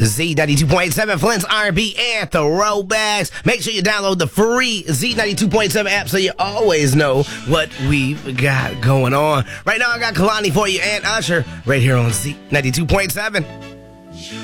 Z92.7, Flint's R&B and Throwbacks. Make sure you download the free Z92.7 app so you always know what we've got going on. Right now, I got Kalani for you and Usher right here on Z92.7.